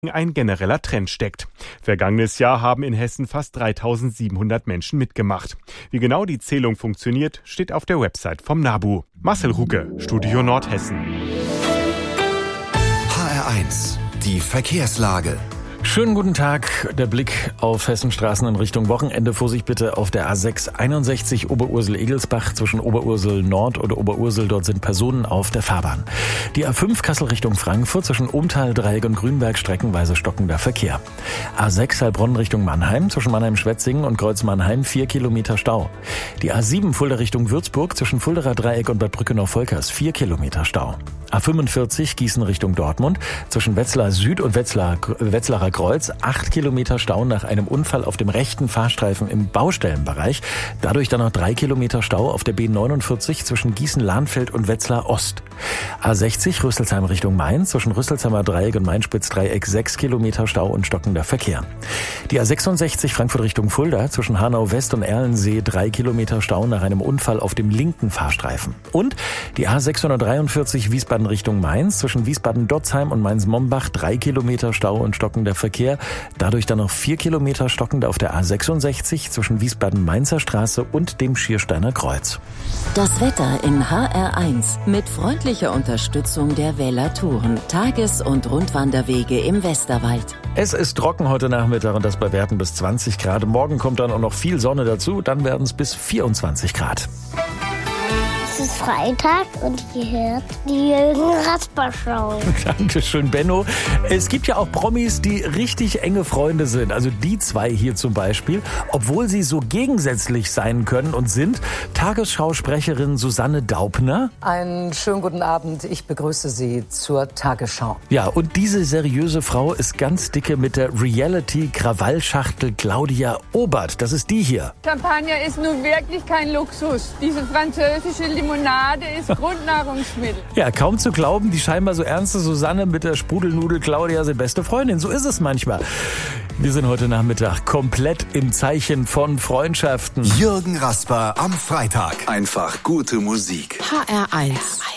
ein genereller Trend steckt. Vergangenes Jahr haben in Hessen fast 3.700 Menschen mitgemacht. Wie genau die Zählung funktioniert, steht auf der Website vom NABU. Marcel Rucke, Studio Nordhessen. HR1, die Verkehrslage. Schönen guten Tag. Der Blick auf Hessenstraßen in Richtung Wochenende. Vorsicht bitte auf der A6 61 Oberursel-Egelsbach zwischen Oberursel Nord und Oberursel. Dort sind Personen auf der Fahrbahn. Die A5 Kassel Richtung Frankfurt zwischen Ohmtal-Dreieck und Grünberg streckenweise stockender Verkehr. A6 Heilbronn Richtung Mannheim zwischen Mannheim-Schwetzingen und Kreuz-Mannheim 4 Kilometer Stau. Die A7 Fulda Richtung Würzburg zwischen Fulderer Dreieck und Bad Brückenau-Volkers 4 Kilometer Stau. A45 Gießen Richtung Dortmund zwischen Wetzlar Süd und Wetzlarer Kreuz 8 Kilometer Stau nach einem Unfall auf dem rechten Fahrstreifen im Baustellenbereich. Dadurch dann noch 3 Kilometer Stau auf der B49 zwischen Gießen-Lahnfeld und Wetzlar Ost. A60 Rüsselsheim Richtung Mainz zwischen Rüsselsheimer Dreieck und Mainspitz-Dreieck 6 Kilometer Stau und stockender Verkehr. Die A66 Frankfurt Richtung Fulda zwischen Hanau West und Erlensee 3 Kilometer Stau nach einem Unfall auf dem linken Fahrstreifen. Und die A643 Wiesbaden Richtung Mainz zwischen Wiesbaden-Dotzheim und Mainz-Mombach 3 Kilometer Stau und stockender Verkehr. Dadurch dann noch 4 Kilometer stockend auf der A66 zwischen Wiesbaden-Mainzer Straße und dem Schiersteiner Kreuz. Das Wetter in HR1 mit freundlicher Unterstützung der Weller Touren. Tages- und Rundwanderwege im Westerwald. Es ist trocken heute Nachmittag und das bei Werten bis 20 Grad. Morgen kommt dann auch noch viel Sonne dazu, dann werden es bis 24 Grad. Es ist Freitag und ihr hört die Jürgen Rasper Show. Dankeschön, Benno. Es gibt ja auch Promis, die richtig enge Freunde sind. Also die zwei hier zum Beispiel. Obwohl sie so gegensätzlich sein können und sind. Tagesschausprecherin Susanne Daubner. Einen schönen guten Abend. Ich begrüße Sie zur Tagesschau. Ja, und diese seriöse Frau ist ganz dicke mit der Reality-Krawallschachtel Claudia Obert. Das ist die hier. Champagner ist nun wirklich kein Luxus. Diese französische Limonade ist Grundnahrungsmittel. Ja, kaum zu glauben, die scheinbar so ernste Susanne mit der Sprudelnudel Claudia sind beste Freundin. So ist es manchmal. Wir sind heute Nachmittag komplett im Zeichen von Freundschaften. Jürgen Rasper am Freitag. Einfach gute Musik. HR1.